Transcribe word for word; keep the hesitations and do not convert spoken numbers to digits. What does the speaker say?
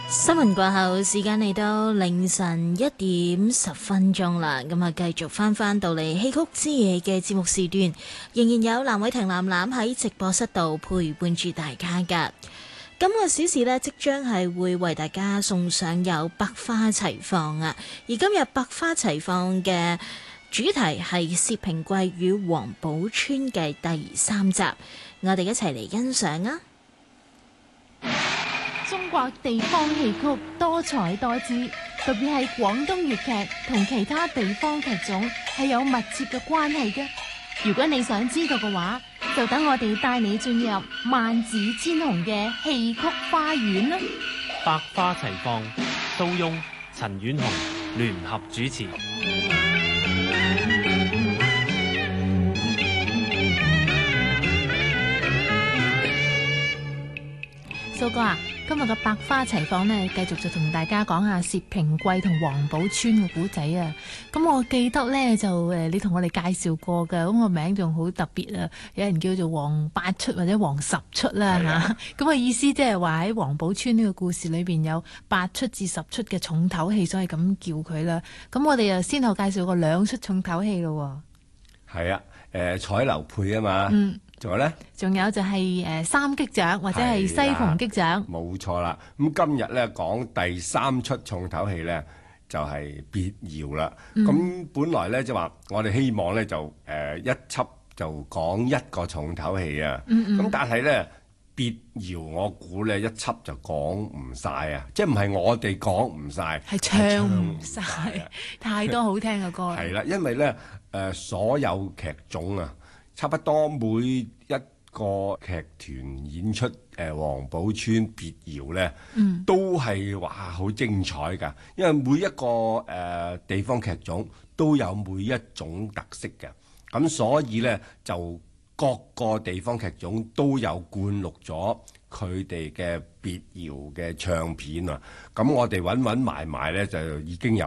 新聞過後，時間嚟到凌晨一點十分鐘啦，咁啊繼續翻翻到嚟戲曲之夜嘅節目時段，仍然有藍偉霆藍藍喺直播室度陪伴住大家噶。今個小時呢，即將係會為大家送上有百花齊放啊，而今日百花齊放嘅主題係薛平貴與王寶釧嘅第三集，我哋一齊嚟欣賞啊！ 中國地方戲曲多彩多姿，特別係廣東粵劇同其他地方劇種係有密切嘅關係嘅。如果你想知道嘅話，就等我哋帶你進入萬紫千紅嘅戲曲花園啦！ 百花齊放，蘇翁、陳婉紅聯合主持。 蘇哥啊，今日嘅百花齊放呢，繼續就同大家講下薛平貴同王寶釧嘅古仔啊。咁我記得呢，就誒，你同我哋介紹過嘅，咁個名仲好特別啊，有人叫做王八出或者王十出啦吓。咁嘅意思即係話喺王寶釧呢個故事裏邊有八出至十出嘅重頭戲，所以咁叫佢啦。咁我哋又先後介紹過兩出重頭戲咯。 係啊，誒、呃，彩樓配啊嘛。 嗯。 仲有咧？仲有就係誒三擊掌或者係西縫擊掌。 冇錯啦。咁今日咧講第三出重頭戲咧，就係別窯啦。咁、嗯、本來咧就話我哋希望咧就誒、呃、一輯就講一個重頭戲啊。咁、嗯嗯、但係咧別窯我估咧一輯就講唔晒啊，即係唔係我哋講唔晒， 係唱唔晒，太多好聽嘅歌。 係啦，因為咧誒、呃、所有劇種啊。差不多每一個劇團演出誒王寶釧別窯咧，嗯、都係哇好精彩㗎。因為每一個誒、呃、地方劇種都有每一種特色嘅，咁所以咧就各個地方劇種都有灌錄咗佢哋嘅別窯嘅唱片啊。咁我哋揾揾埋埋咧就已經有